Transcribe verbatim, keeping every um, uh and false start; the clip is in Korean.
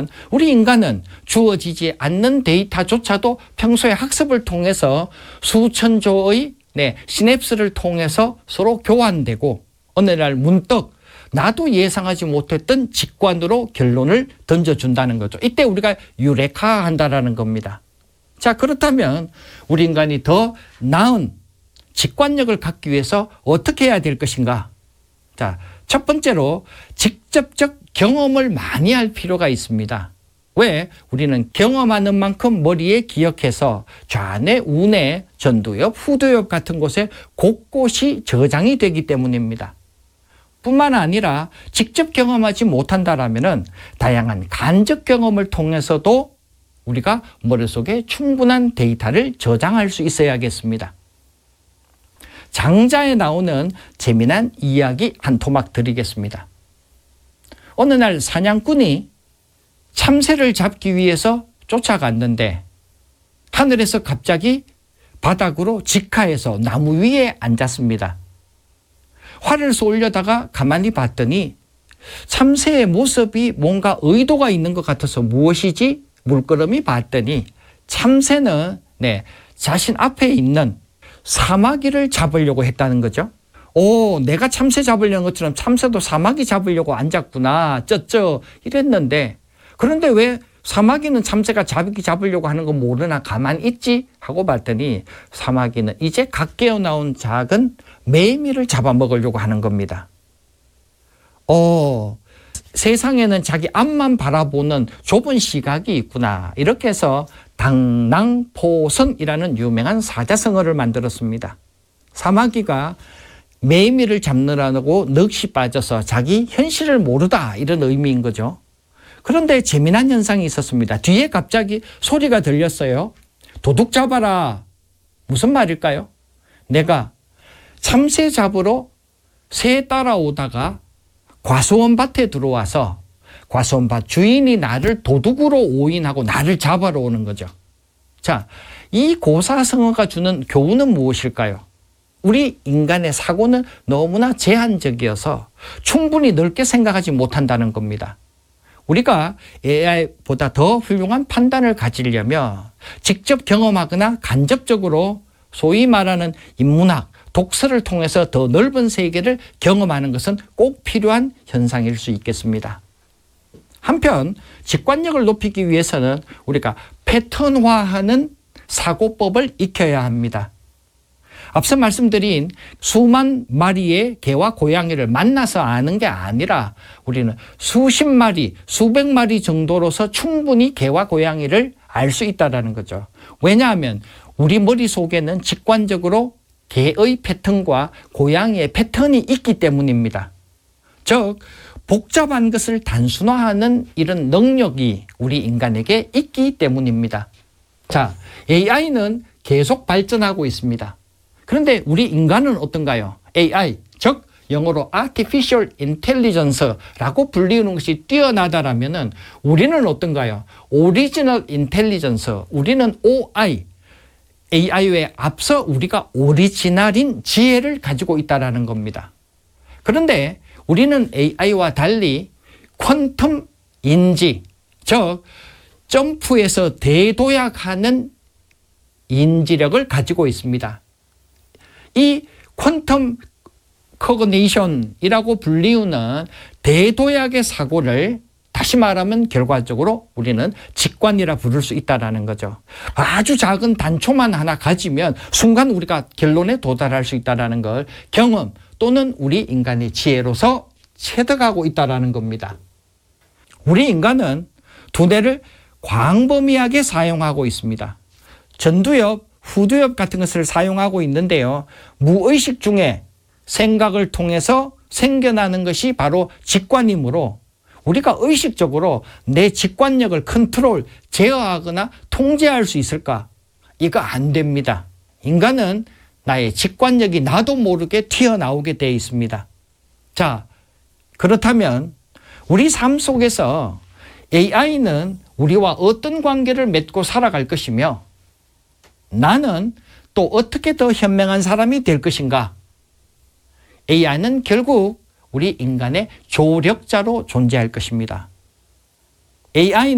우리 인간은 주어지지 않는 데이터조차도 평소에 학습을 통해서 수천 조의 네, 시냅스를 통해서 서로 교환되고 어느 날 문득 나도 예상하지 못했던 직관으로 결론을 던져준다는 거죠. 이때 우리가 유레카 한다라는 겁니다. 자, 그렇다면 우리 인간이 더 나은 직관력을 갖기 위해서 어떻게 해야 될 것인가? 자, 첫 번째로 직접적 경험을 많이 할 필요가 있습니다. 왜? 우리는 경험하는 만큼 머리에 기억해서 좌뇌, 우뇌, 전두엽, 후두엽 같은 곳에 곳곳이 저장이 되기 때문입니다. 뿐만 아니라 직접 경험하지 못한다라면은 다양한 간접 경험을 통해서도 우리가 머릿속에 충분한 데이터를 저장할 수 있어야겠습니다. 장자에 나오는 재미난 이야기 한 토막 드리겠습니다. 어느 날 사냥꾼이 참새를 잡기 위해서 쫓아갔는데 하늘에서 갑자기 바닥으로 직하해서 나무 위에 앉았습니다. 활을 쏘려다가 가만히 봤더니 참새의 모습이 뭔가 의도가 있는 것 같아서 무엇이지? 물끄러미 봤더니 참새는 네, 자신 앞에 있는 사마귀를 잡으려고 했다는 거죠. 오, 내가 참새 잡으려는 것처럼 참새도 사마귀 잡으려고 앉았구나. 쩌쩌 이랬는데 그런데 왜 사마귀는 참새가 잡기 잡으려고 하는 거 모르나 가만히 있지? 하고 봤더니 사마귀는 이제 갓 깨어 나온 작은 매미를 잡아먹으려고 하는 겁니다. 어, 세상에는 자기 앞만 바라보는 좁은 시각이 있구나. 이렇게 해서 당랑포선이라는 유명한 사자성어를 만들었습니다. 사마귀가 매미를 잡느라고 넋이 빠져서 자기 현실을 모르다 이런 의미인 거죠. 그런데 재미난 현상이 있었습니다. 뒤에 갑자기 소리가 들렸어요. 도둑 잡아라. 무슨 말일까요? 내가 참새 잡으러 새 따라오다가 과수원밭에 들어와서 과수원밭 주인이 나를 도둑으로 오인하고 나를 잡아러 오는 거죠. 자, 이 고사성어가 주는 교훈은 무엇일까요? 우리 인간의 사고는 너무나 제한적이어서 충분히 넓게 생각하지 못한다는 겁니다. 우리가 에이아이보다 더 훌륭한 판단을 가지려면 직접 경험하거나 간접적으로 소위 말하는 인문학, 독서를 통해서 더 넓은 세계를 경험하는 것은 꼭 필요한 현상일 수 있겠습니다. 한편 직관력을 높이기 위해서는 우리가 패턴화하는 사고법을 익혀야 합니다. 앞서 말씀드린 수만 마리의 개와 고양이를 만나서 아는 게 아니라 우리는 수십 마리, 수백 마리 정도로서 충분히 개와 고양이를 알 수 있다는 거죠. 왜냐하면 우리 머릿속에는 직관적으로 개의 패턴과 고양이의 패턴이 있기 때문입니다. 즉 복잡한 것을 단순화하는 이런 능력이 우리 인간에게 있기 때문입니다. 자, 에이아이는 계속 발전하고 있습니다. 그런데 우리 인간은 어떤가요? 에이아이, 즉 영어로 Artificial Intelligence라고 불리우는 것이 뛰어나다라면은 우리는 어떤가요? Original Intelligence, 우리는 오아이, 에이아이 외에 앞서 우리가 오리지널인 지혜를 가지고 있다는 겁니다. 그런데 우리는 에이아이와 달리 퀀텀 인지, 즉 점프해서 대도약하는 인지력을 가지고 있습니다. 이 퀀텀 커그니션이라고 불리우는 대도약의 사고를 다시 말하면 결과적으로 우리는 직관이라 부를 수 있다는 거죠. 아주 작은 단초만 하나 가지면 순간 우리가 결론에 도달할 수 있다는 걸 경험 또는 우리 인간의 지혜로서 체득하고 있다는 겁니다. 우리 인간은 두뇌를 광범위하게 사용하고 있습니다. 전두엽, 후두엽 같은 것을 사용하고 있는데요. 무의식 중에 생각을 통해서 생겨나는 것이 바로 직관이므로 우리가 의식적으로 내 직관력을 컨트롤, 제어하거나 통제할 수 있을까? 이거 안 됩니다. 인간은 나의 직관력이 나도 모르게 튀어나오게 되어 있습니다. 자, 그렇다면 우리 삶 속에서 에이아이는 우리와 어떤 관계를 맺고 살아갈 것이며 나는 또 어떻게 더 현명한 사람이 될 것인가? 에이아이는 결국 우리 인간의 조력자로 존재할 것입니다. 에이아이는